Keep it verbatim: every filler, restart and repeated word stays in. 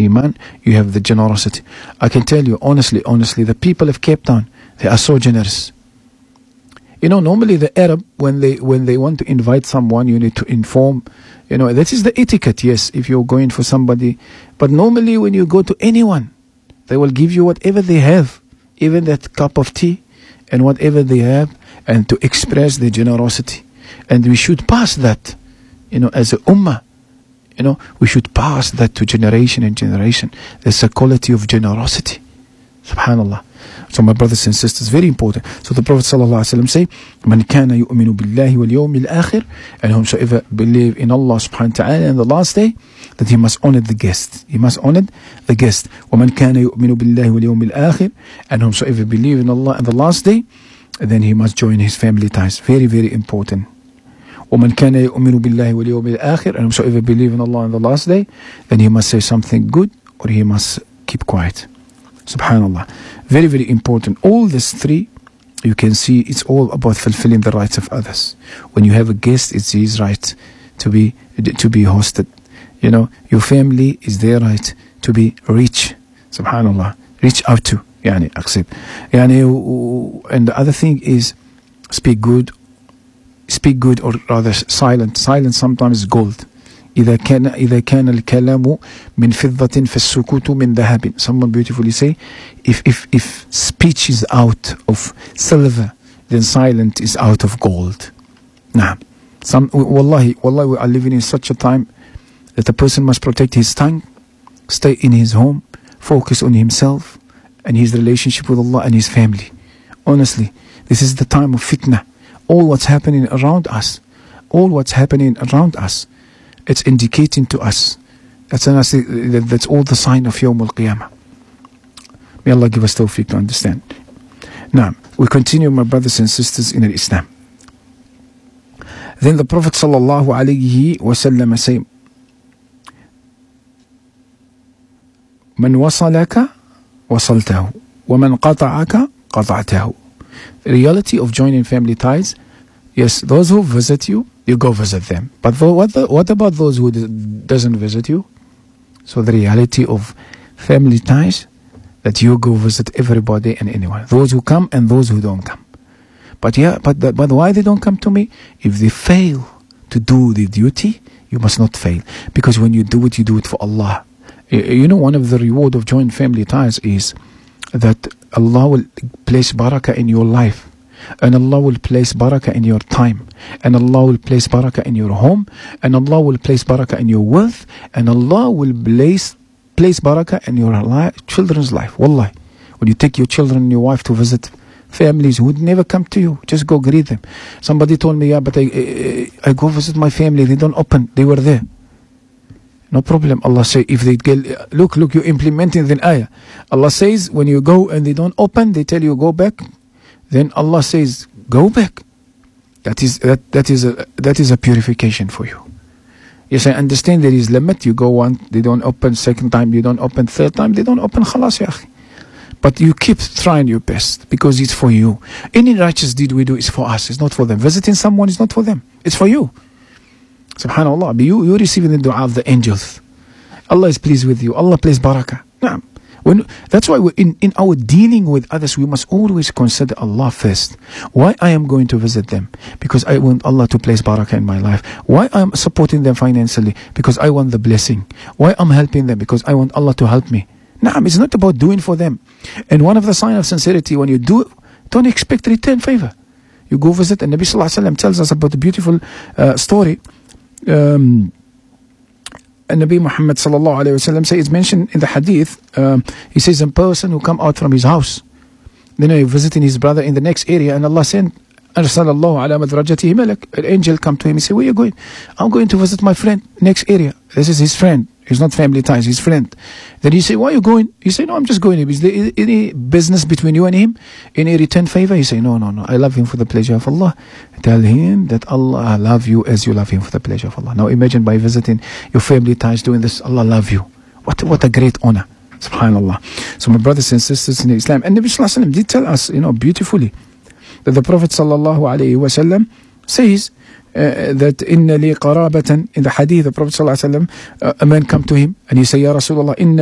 iman, you have the generosity. I can tell you honestly, honestly, the people of Cape Town, they are so generous. You know, normally the Arab, when they when they want to invite someone, you need to inform. You know, that is the etiquette, yes, if you're going for somebody. But normally when you go to anyone, they will give you whatever they have, even that cup of tea and whatever they have, and to express their generosity. And we should pass that, you know, as a ummah. You know, we should pass that to generation and generation. There's a quality of generosity. Subhanallah. So my brothers and sisters, very important. So the Prophet ﷺ say, "Man kana yu'minu billahi wal yawmil akhir," and whomsoever believe in Allah subhanahu wa ta'ala and the last day, that he must honor the guest. He must honor the guest. وَمَنْ كَانَ يُؤْمِنُ بِاللَّهِ وَالْيَوْمِ الْآخِرِ, and whomsoever believe in Allah and the last day, then he must join his family ties. Very, very important. وَمَنْ كَانَ يُؤْمِنُ بِاللَّهِ وَالْيَوْمِ الْآخِرِ, and whomsoever believe in Allah and the last day, then he must say something good or he must keep quiet. Subhanallah. Very, very important. All these three, you can see it's all about fulfilling the rights of others. When you have a guest, it's his right to be to be hosted. You know, your family is their right to be rich. Subhanallah. Reach out to. Yani, accept. Yani, and the other thing is, speak good. Speak good or rather silent. Silence sometimes is gold. إذا كان إذا كان الكلام من فضة فالسكوت من ذهب. Someone beautifully say, if if if speech is out of silver, then silence is out of gold. Nah, some wallahi wallahi we are living in such a time that a person must protect his tongue, stay in his home, focus on himself and his relationship with Allah and his family. Honestly, this is the time of fitna. All what's happening around us, all what's happening around us, it's indicating to us. That's that's all the sign of Yawm al-Qiyamah. May Allah give us tawfiq to understand. Now, we continue, my brothers and sisters in Islam. Then the Prophet sallallahu alayhi wa sallam said, "Man wasalaka wasaltahu, wa man qata'aka qata'tahu." The reality of joining family ties, yes, those who visit you, you go visit them. But the, what, the, what about those who doesn't visit you? So the reality of family ties, that you go visit everybody and anyone. Those who come and those who don't come. But yeah, but, the, but why they don't come to me? If they fail to do the duty, you must not fail. Because when you do it, you do it for Allah. You know, one of the reward of joint family ties is that Allah will place barakah in your life. And Allah will place barakah in your time. And Allah will place barakah in your home. And Allah will place barakah in your wealth. And Allah will place, place barakah in your life, children's life. Wallahi. When you take your children and your wife to visit families who would never come to you, just go greet them. Somebody told me, yeah, but I, I, I go visit my family. They don't open. They were there. No problem. Allah say, if they get, look, look, you're implementing the ayah. Allah says, when you go and they don't open, they tell you go back. Then Allah says, go back. That is that that is a that is a purification for you. Yes, I understand there is limit. You go one, they don't open. Second time, you don't open. Third time, they don't open. Khalas, ya akhi. But you keep trying your best because it's for you. Any righteous deed we do is for us. It's not for them. Visiting someone is not for them. It's for you. Subhanallah. You you receiving the dua of the angels. Allah is pleased with you. Allah plays barakah. Naam. When, that's why in, in our dealing with others, we must always consider Allah first. Why I am going to visit them? Because I want Allah to place barakah in my life. Why I am supporting them financially? Because I want the blessing. Why I'm helping them? Because I want Allah to help me. Naam, it's not about doing for them. And one of the signs of sincerity, when you do, don't expect return favor. You go visit, and Nabi Sallallahu Alaihi Wasallam tells us about a beautiful uh, story. Um, And Nabi Muhammad sallallahu alayhi wa sallam says, it's mentioned in the hadith, um, he says, a person who come out from his house, then he visiting his brother in the next area, and Allah sent, أرسل الله على مدرجته ملك, an angel come to him, he said, where are you going? I'm going to visit my friend, next area. This is his friend. He's not family ties, his friend. Then he said, why are you going? He said, no, I'm just going. Is there any business between you and him? Any return favor? He said, no, no, no. I love him for the pleasure of Allah. Tell him that Allah love you as you love him for the pleasure of Allah. Now imagine by visiting your family ties doing this, Allah love you. What, what a great honor. Subhanallah. So my brothers and sisters in Islam, and Nabi Sallallahu Alaihi Wasallam did tell us, you know, beautifully, that the Prophet Sallallahu Alaihi Wasallam says, Uh, that inna li qarabatan, in the hadith, the Prophet sallallahu alaihi wasallam, uh, a man come to him and he say, Ya Rasulullah, inna